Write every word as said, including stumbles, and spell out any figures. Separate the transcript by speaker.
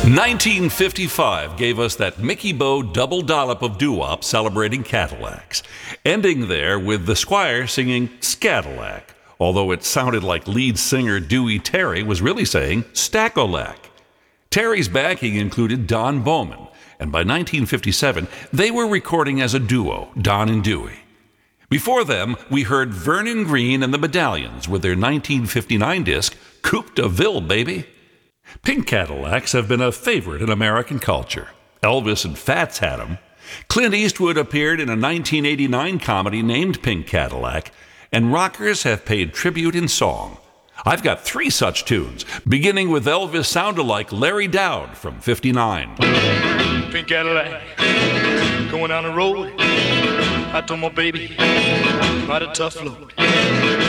Speaker 1: nineteen fifty-five gave us that Mickey Bo double dollop of doo-wop celebrating Cadillacs, ending there with the Squire singing Scadillac, although it sounded like lead singer Dewey Terry was really saying Stackolack. Terry's backing included Don Bowman, and by nineteen fifty-seven, they were recording as a duo, Don and Dewey. Before them, we heard Vernon Green and the Medallions with their nineteen fifty-nine disc, Coupe de Ville, baby. Pink Cadillacs have been a favorite in American culture. Elvis and Fats had them. Clint Eastwood appeared in a nineteen eighty-nine comedy named Pink Cadillac, and rockers have paid tribute in song. I've got three such tunes, beginning with Elvis sound-alike Larry Dowd from fifty-nine.
Speaker 2: Pink Cadillac, going down the road. I told my baby, ride a tough load.